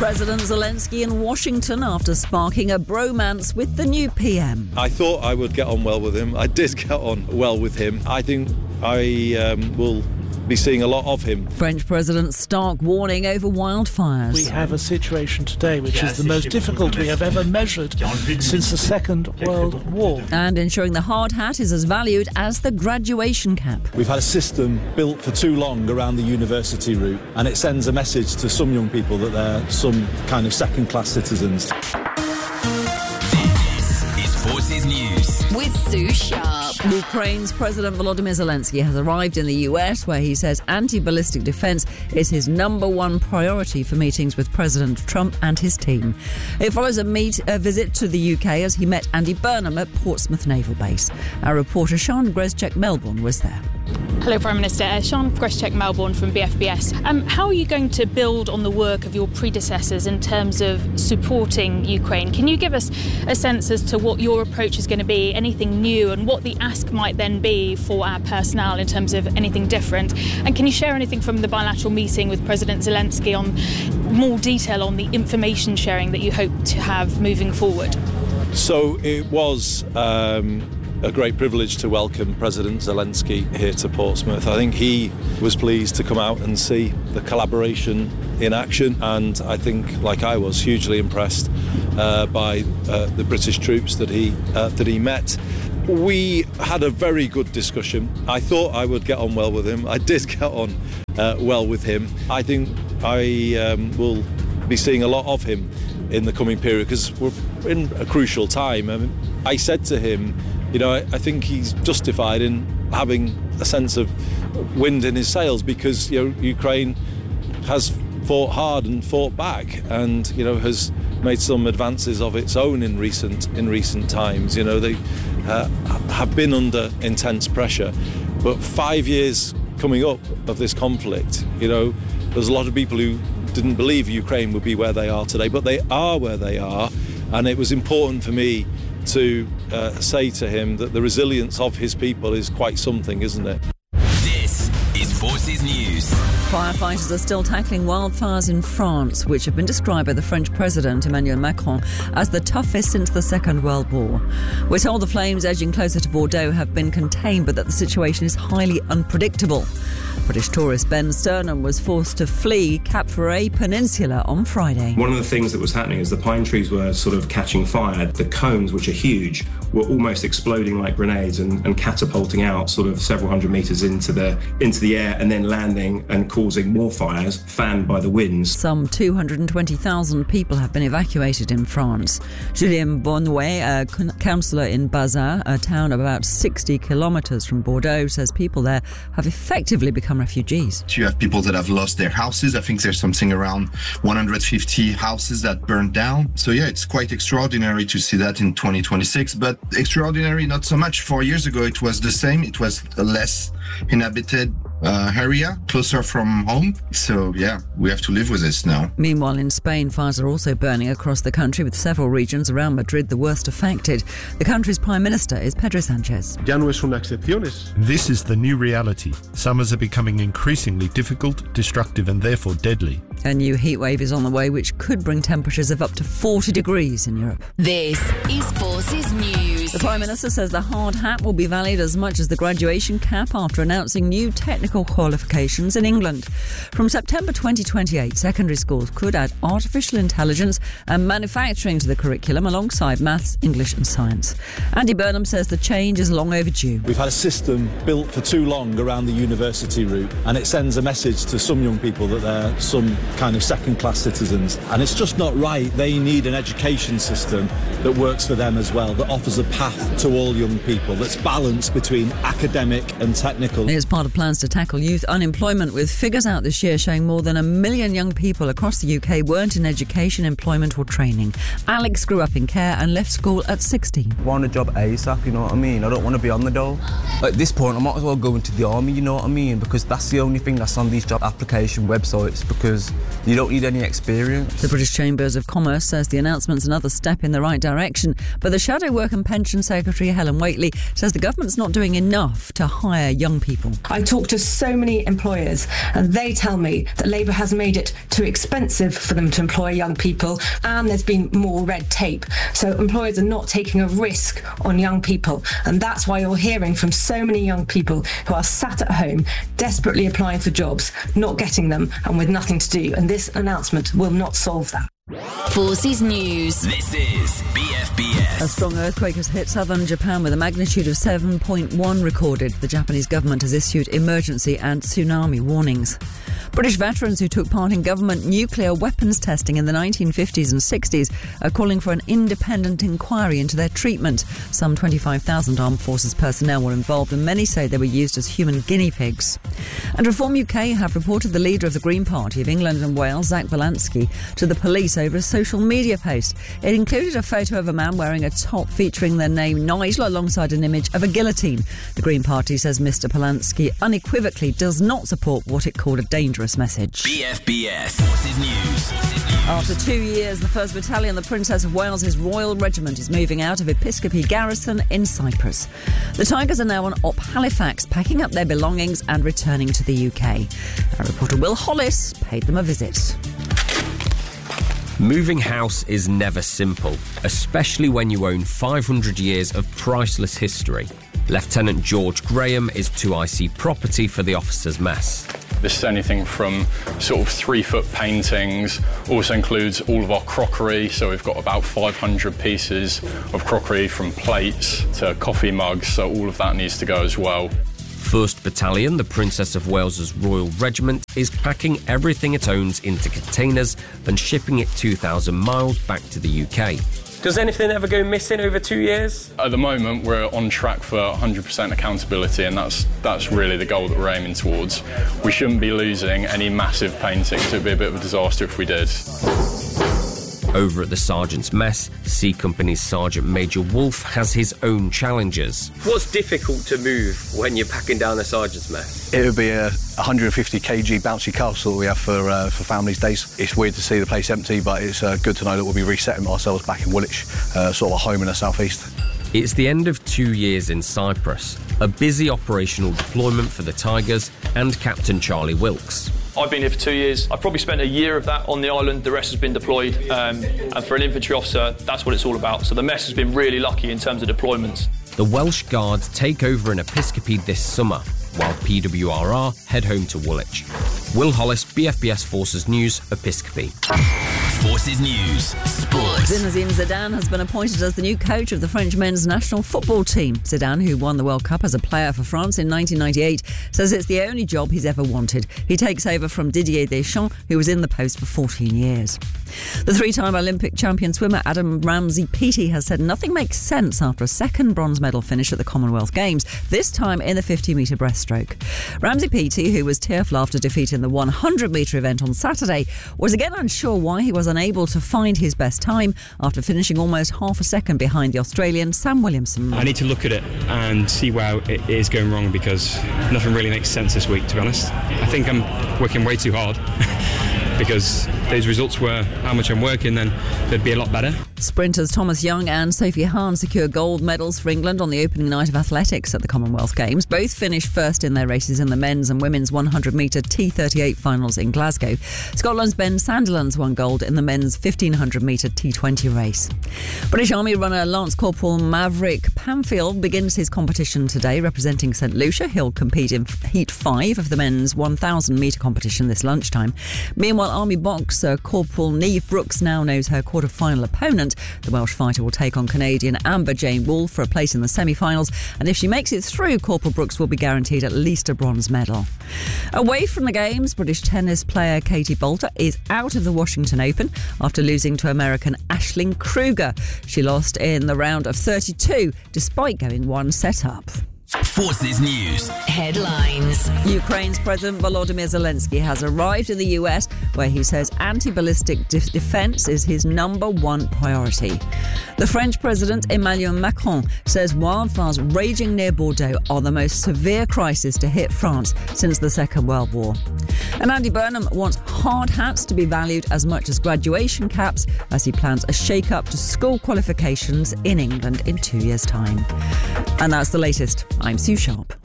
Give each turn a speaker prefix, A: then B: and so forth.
A: President Zelensky in Washington after sparking a bromance with the new PM.
B: I thought I would get on well with him. I did get on well with him. I think I will be seeing a lot of him.
A: French President's stark warning over wildfires.
C: We have a situation today which is the most difficult we have ever measured since the Second World War.
A: And ensuring the hard hat is as valued as the graduation cap.
D: We've had a system built for too long around the university route, and it sends a message to some young people that they're some kind of second-class citizens.
E: This is Forces News
F: with Sue Sharp.
A: Ukraine's President Volodymyr Zelensky has arrived in the US, where he says anti-ballistic defence is his number one priority for meetings with President Trump and his team. It follows a visit to the UK as he met Andy Burnham at Portsmouth Naval Base. Our reporter Sian Greszczyk-Melbourne was there.
G: Hello, Prime Minister. Sian Greszczyk-Melbourne from BFBS. How are you going to build on the work of your predecessors in terms of supporting Ukraine? Can you give us a sense as to what your approach is going to be, anything new, and what the ask might then be for our personnel in terms of anything different? And can you share anything from the bilateral meeting with President Zelensky on more detail on the information sharing that you hope to have moving forward?
B: So it was a great privilege to welcome President Zelensky here to Portsmouth. I think he was pleased to come out and see the collaboration in action, and I think, like I was, hugely impressed by the British troops that he met. We had a very good discussion. I thought I would get on well with him. I did get on well with him. I think I will be seeing a lot of him in the coming period because we're in a crucial time. I said to him, I think he's justified in having a sense of wind in his sails because, Ukraine has fought hard and fought back and, has made some advances of its own in recent times. They have been under intense pressure. But 5 years coming up of this conflict, there's a lot of people who didn't believe Ukraine would be where they are today, but they are where they are. And it was important for me to say to him that the resilience of his people is quite something, isn't it?
E: This is Forces News.
A: Firefighters are still tackling wildfires in France, which have been described by the French President Emmanuel Macron as the toughest since the Second World War. We're told the flames edging closer to Bordeaux have been contained, but that the situation is highly unpredictable. British tourist Ben Sternham was forced to flee Cap Ferret Peninsula on Friday.
H: One of the things that was happening is the pine trees were sort of catching fire. The cones, which are huge, were almost exploding like grenades and catapulting out sort of several hundred metres into the air and then landing and causing more fires, fanned by the winds.
A: Some 220,000 people have been evacuated in France. Julien Bonouet, a councillor in Bazin, a town of about 60 kilometres from Bordeaux, says people there have effectively become refugees.
I: You have people that have lost their houses. I think there's something around 150 houses that burned down. So yeah, it's quite extraordinary to see that in 2026, but extraordinary not so much. 4 years ago it was the same. It was a less inhabited area, closer from home. So yeah, we have to live with this now.
A: Meanwhile, in Spain, fires are also burning across the country, with several regions around Madrid the worst affected. The country's Prime Minister is Pedro Sánchez.
J: This is the new reality. Summers are becoming increasingly difficult, destructive and therefore deadly.
A: A new heatwave is on the way, which could bring temperatures of up to 40 degrees in Europe.
F: This is Forces News.
A: The Prime Minister says the hard hat will be valued as much as the graduation cap after announcing new technical qualifications in England. From September 2028, secondary schools could add artificial intelligence and manufacturing to the curriculum alongside maths, English and science. Andy Burnham says the change is long overdue.
D: We've had a system built for too long around the university route, and it sends a message to some young people that they're some kind of second-class citizens, and it's just not right. They need an education system that works for them as well, that offers a path to all young people, that's balanced between academic and technical.
A: It's part of plans to tackle youth unemployment, with figures out this year showing more than 1 million young people across the UK weren't in education, employment or training. Alex grew up in care and left school at 16.
K: I want a job ASAP, you know what I mean? I don't want to be on the dole. At this point, I might as well go into the army, you know what I mean? Because that's the only thing that's on these job application websites, because you don't need any experience.
A: The British Chambers of Commerce says the announcement's another step in the right direction, but the Shadow Work and Pension Education Secretary Helen Whately says the government's not doing enough to hire young people.
L: I talk to so many employers and they tell me that Labour has made it too expensive for them to employ young people, and there's been more red tape. So employers are not taking a risk on young people, and that's why you're hearing from so many young people who are sat at home desperately applying for jobs, not getting them, and with nothing to do. And this announcement will not solve that.
F: Forces News.
E: This is BFBS.
A: A strong earthquake has hit southern Japan with a magnitude of 7.1 recorded. The Japanese government has issued emergency and tsunami warnings. British veterans who took part in government nuclear weapons testing in the 1950s and 60s are calling for an independent inquiry into their treatment. Some 25,000 armed forces personnel were involved, and many say they were used as human guinea pigs. And Reform UK have reported the leader of the Green Party of England and Wales, Zach Balansky, to the police over a social media post. It included a photo of a man wearing a top featuring their name Nigel alongside an image of a guillotine. The Green Party says Mr Polanski unequivocally does not support what it called a dangerous message.
E: BFBS Forces News.
A: After 2 years, the 1st Battalion, the Princess of Wales's Royal Regiment, is moving out of Episcopi Garrison in Cyprus. The Tigers are now on Op Halifax, packing up their belongings and returning to the UK. Our reporter Will Hollis paid them a visit.
M: Moving house is never simple, especially when you own 500 years of priceless history. Lieutenant George Graham is 2IC property for the officers' mess.
N: This is anything from sort of 3-foot paintings, also includes all of our crockery, so we've got about 500 pieces of crockery from plates to coffee mugs, so all of that needs to go as well.
M: 1st Battalion, the Princess of Wales's Royal Regiment, is packing everything it owns into containers and shipping it 2,000 miles back to the UK.
O: Does anything ever go missing over 2 years?
N: At the moment, we're on track for 100% accountability, and that's really the goal that we're aiming towards. We shouldn't be losing any massive paintings. It would be a bit of a disaster if we did.
M: Over at the Sergeant's Mess, C Company's Sergeant Major Wolf has his own challenges.
O: What's difficult to move when you're packing down a Sergeant's Mess?
P: It would be a 150 kg bouncy castle that we have for families' days. It's weird to see the place empty, but it's good to know that we'll be resetting ourselves back in Woolwich, sort of a home in the southeast.
M: It's the end of 2 years in Cyprus, a busy operational deployment for the Tigers and Captain Charlie Wilkes.
Q: I've been here for 2 years. I've probably spent a year of that on the island. The rest has been deployed. And for an infantry officer, that's what it's all about. So the mess has been really lucky in terms of deployments.
M: The Welsh Guard take over in Episcopi this summer, while PWRR head home to Woolwich. Will Hollis, BFBS Forces News, Episcopi.
E: Forces News, Sports.
A: Zinedine Zidane has been appointed as the new coach of the French men's national football team. Zidane, who won the World Cup as a player for France in 1998, says it's the only job he's ever wanted. He takes over from Didier Deschamps, who was in the post for 14 years. The 3-time Olympic champion swimmer Adam Ramsey-Peaty has said nothing makes sense after a second bronze medal finish at the Commonwealth Games, this time in the 50-metre breaststroke. Ramsey-Peaty, who was tearful after defeating the 100-metre event on Saturday, was again unsure why he was unable to find his best time after finishing almost half a second behind the Australian Sam Williamson.
R: I need to look at it and see where it is going wrong, because nothing really makes sense this week, to be honest. I think I'm working way too hard. Because those results were how much I'm working, then they'd be a lot better.
A: Sprinters Thomas Young and Sophie Hahn secure gold medals for England on the opening night of athletics at the Commonwealth Games. Both finished first in their races in the men's and women's 100-metre T38 finals in Glasgow. Scotland's Ben Sandilands won gold in the men's 1500-metre T20 race. British Army runner Lance Corporal Maverick Pamfield begins his competition today representing St Lucia. He'll compete in Heat 5 of the men's 1,000-metre competition this lunchtime. Meanwhile, Army boxer Corporal Niamh Brooks now knows her quarter-final opponent. The Welsh fighter will take on Canadian Amber Jane Wolfe for a place in the semi-finals, and if she makes it through, Corporal Brooks will be guaranteed at least a bronze medal. Away from the Games, British tennis player Katie Boulter is out of the Washington Open after losing to American Aisling Kruger. She lost in the round of 32 despite going one set up.
E: Forces News.
F: Headlines.
A: Ukraine's President Volodymyr Zelensky has arrived in the US, where he says anti-ballistic defence is his number one priority. The French President Emmanuel Macron says wildfires raging near Bordeaux are the most severe crisis to hit France since the Second World War. And Andy Burnham wants hard hats to be valued as much as graduation caps as he plans a shake-up to school qualifications in England in 2 years' time. And that's the latest. I'm Sue Sharp.